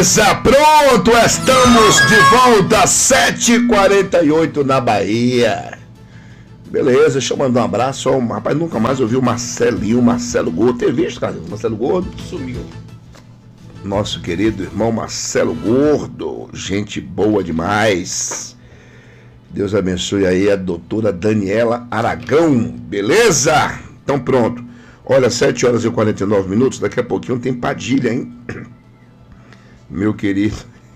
Beleza, pronto, estamos de volta, 7h48 na Bahia. Beleza, deixa eu mandar um abraço ao... Rapaz, nunca mais ouvi o Marcelo Gordo. Tem visto, cara? Marcelo Gordo sumiu. Nosso querido irmão Marcelo Gordo, gente boa demais. Deus abençoe aí a doutora Daniela Aragão, beleza? Então pronto. Olha, 7h49, daqui a pouquinho tem Padilha, hein? Meu querido.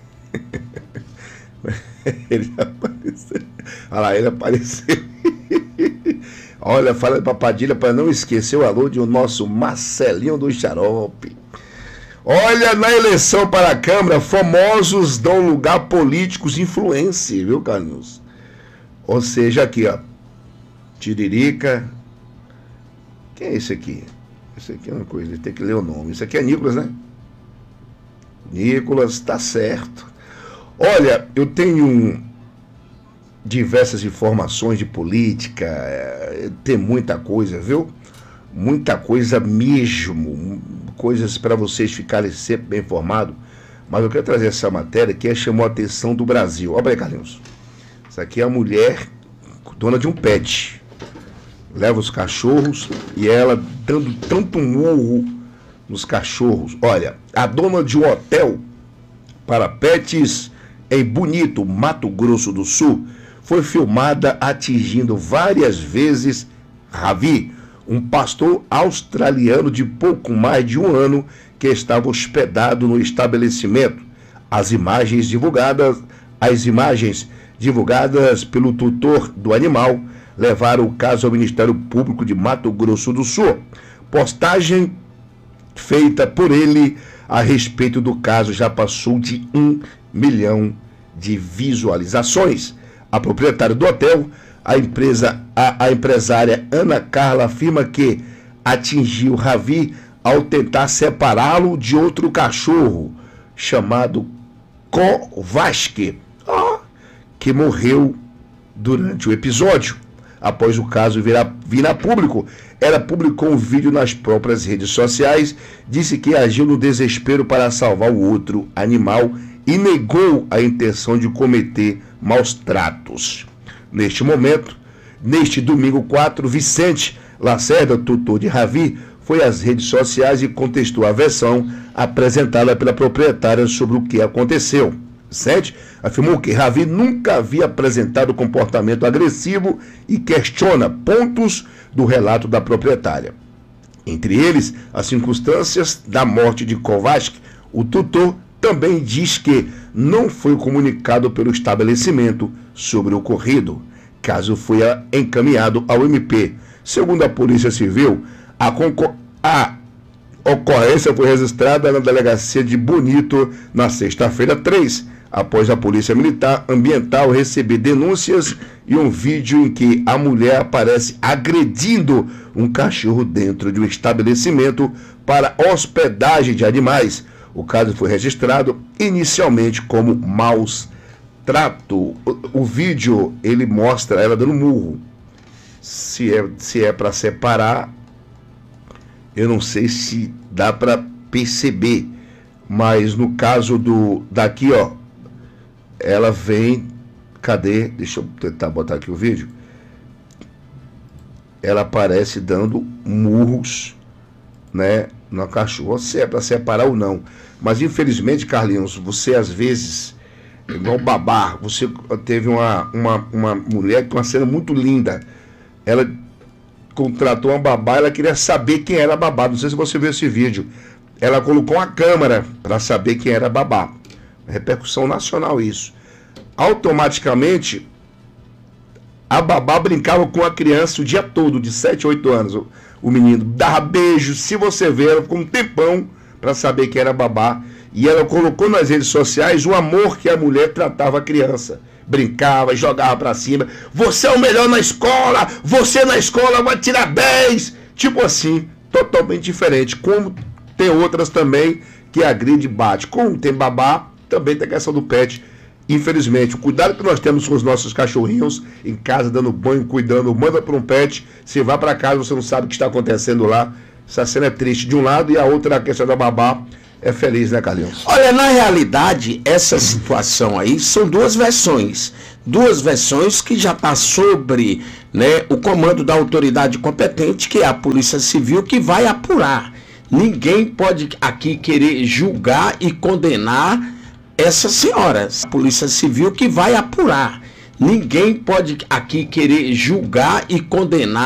Ele apareceu. Olha lá, ele apareceu. Olha, fala pra Padilha para não esquecer o alô de o nosso Marcelinho do Xarope. Olha, na eleição para a Câmara, famosos dão lugar a políticos influencer, viu, Carlos? Ou seja, aqui, ó. Tiririca. Quem é esse aqui? Esse aqui é uma coisa, tem que ler o nome. Esse aqui é Nicolas, né? Nicolas, tá certo. Olha, eu tenho diversas informações de política, tem muita coisa, viu? Muita coisa mesmo, coisas para vocês ficarem sempre bem informados. Mas eu quero trazer essa matéria que chamou a atenção do Brasil. Olha aí, Carlinhos. Essa aqui é a mulher dona de um pet. Leva os cachorros e ela dando tanto murro nos cachorros. Olha, a dona de um hotel para pets em Bonito, Mato Grosso do Sul, foi filmada atingindo várias vezes Ravi, um pastor australiano de pouco mais de um ano que estava hospedado no estabelecimento. As imagens divulgadas pelo tutor do animal levaram o caso ao Ministério Público de Mato Grosso do Sul. Postagem feita por ele a respeito do caso já passou de 1 milhão de visualizações. A proprietária do hotel, a empresária Ana Carla, afirma que atingiu Ravi ao tentar separá-lo de outro cachorro chamado Kovac, que morreu durante o episódio. Após o caso vir a público, ela publicou um vídeo nas próprias redes sociais, disse que agiu no desespero para salvar o outro animal e negou a intenção de cometer maus tratos. Neste domingo 4, Vicente Lacerda, tutor de Ravi, foi às redes sociais e contestou a versão apresentada pela proprietária sobre o que aconteceu. Vicente afirmou que Ravi nunca havia apresentado comportamento agressivo e questiona pontos do relato da proprietária. Entre eles, as circunstâncias da morte de Kovac. O tutor também diz que não foi comunicado pelo estabelecimento sobre o ocorrido. Caso foi encaminhado ao MP. Segundo a Polícia Civil, a ocorrência foi registrada na delegacia de Bonito na sexta-feira 3, após a Polícia Militar Ambiental receber denúncias e um vídeo em que a mulher aparece agredindo um cachorro dentro de um estabelecimento para hospedagem de animais. O caso foi registrado inicialmente como maus trato. O vídeo, ele mostra ela dando murro. Se é para separar, eu não sei se dá para perceber. Mas no caso daqui, ó, ela vem... Cadê? Deixa eu tentar botar aqui o vídeo. Ela aparece dando murros, né, no cachorro. Se é para separar ou não. Mas infelizmente, Carlinhos, você às vezes, igual babá, você teve uma mulher com uma cena muito linda. Ela contratou uma babá, ela queria saber quem era a babá. Não sei se você viu esse vídeo. Ela colocou uma câmera para saber quem era a babá. Repercussão nacional isso. Automaticamente, a babá brincava com a criança o dia todo, de 7, 8 anos. O menino dava beijo. Se você ver, ela ficou um tempão para saber que era babá. E ela colocou nas redes sociais o amor que a mulher tratava a criança. Brincava, jogava para cima. Você é o melhor na escola. Você na escola vai tirar 10. Tipo assim, totalmente diferente. Como tem outras também que agride e bate. Como tem babá, também tem a questão do pet. Infelizmente, o cuidado que nós temos com os nossos cachorrinhos em casa, dando banho, cuidando, manda para um pet, você vai para casa, você não sabe o que está acontecendo lá. Essa cena é triste de um lado, e a outra é a questão da babá, é feliz, né, Carlinhos? Olha, na realidade, essa situação aí são duas versões que já está sobre, né, o comando da autoridade competente, que é a Polícia Civil, que vai apurar. Ninguém pode aqui querer julgar e condenar essas senhoras. A Polícia Civil que vai apurar. Ninguém pode aqui querer julgar e condenar